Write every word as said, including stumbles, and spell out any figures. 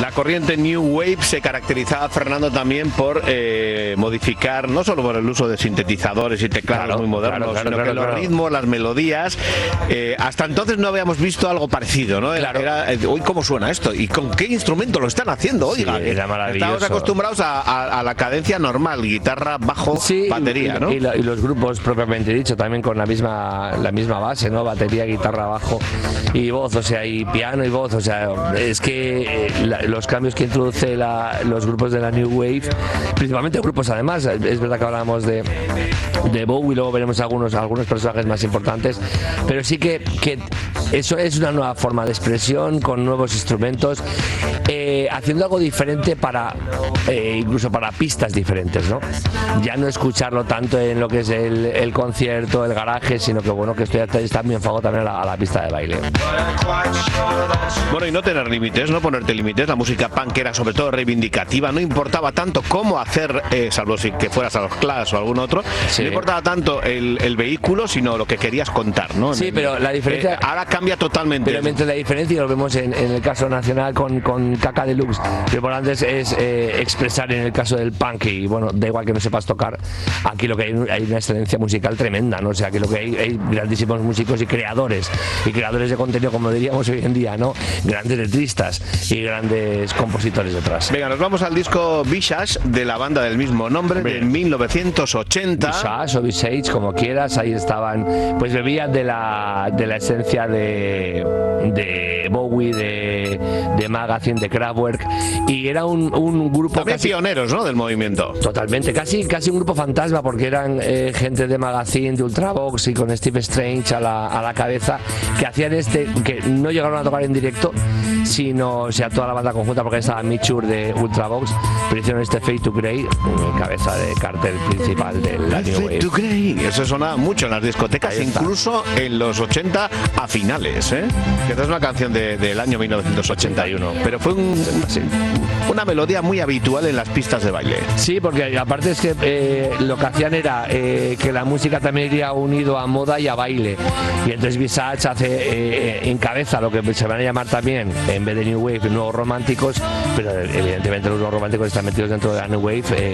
La corriente New Wave se caracterizaba, Fernando, también por eh, modificar, no solo por el uso de sintetizadores y teclados claro, muy modernos, claro, claro, sino claro, que claro. los ritmos, las melodías, eh, hasta entonces no habíamos visto algo parecido, ¿no? Claro. Era, era, hoy cómo suena esto y con qué instrumento lo están haciendo, oiga. Sí, era maravilloso. Estamos acostumbrados a, a, a la cadencia normal, guitarra, bajo, sí, batería, y, ¿no? Y, la, y los grupos propiamente dicho, también con la misma, la misma base, ¿no? Batería, guitarra, bajo y voz, o sea, y piano y voz, o sea, es que eh, la, los cambios que introduce la, los grupos de la New Wave, principalmente grupos además, es verdad que hablamos de, de Bowie, luego veremos algunos, algunos personajes más importantes, pero sí que, que eso es una nueva forma de expresión con nuevos instrumentos, eh, haciendo algo diferente para, eh, incluso para pistas diferentes, ¿no? Ya no escucharlo tanto en lo que es el, el concierto, el garaje, sino que bueno, que esto ya está muy enfocado también a la, a la pista de baile. Bueno, y no tener límites, no ponerte límites. La música punk era sobre todo reivindicativa, no importaba tanto cómo hacer, eh, salvo si que fueras a los Clash o algún otro, sí. no importaba tanto el, el vehículo, sino lo que querías contar, ¿no? Sí, pero la diferencia... Eh, ahora cambia totalmente. Pero mientras la diferencia, y lo vemos en, en el caso nacional con, con Caca Deluxe, lo importante es, es eh, expresar en el caso del punk, y bueno, da igual que no sepas tocar, aquí lo que hay, hay una excelencia musical tremenda, ¿no? O sea, que lo que hay, hay grandísimos músicos y creadores, y creadores de contenido, como diríamos hoy en día, ¿no? Grandes letristas y grandes compositores detrás. Venga, nos vamos al disco Visage de la banda del mismo nombre, Bien. de mil novecientos ochenta. Visage o Visage, como quieras, ahí estaban, pues bebían de la, de la esencia de, de Bowie, de, de Magazine, de Kraftwerk, y era un, un grupo también casi, pioneros, ¿no? Del movimiento. Totalmente, casi, casi un grupo fantasma, porque eran eh, gente de Magazine, de Ultravox y con Steve Strange a la, a la cabeza, que hacían este, que no llegaron a tocar en directo, sino, o sea, toda la banda conjunta, porque estaba Mitchur de Ultravox, pero hicieron este Fade to Grey, cabeza de cartel principal de la New Wave. Fade to Grey, eso sonaba mucho en las discotecas, incluso en los ochenta a finales, ¿eh? Que esta es una canción de, del año mil novecientos ochenta y uno, pero fue un, sí, una melodía muy habitual en las pistas de baile. Sí, porque aparte es que eh, lo que hacían era eh, que la música también iría unido a moda y a baile, y entonces Visage hace eh, encabeza lo que se van a llamar también, en vez de New Wave, nuevos románticos, pero evidentemente los nuevos románticos están metidos dentro de la New Wave. Eh,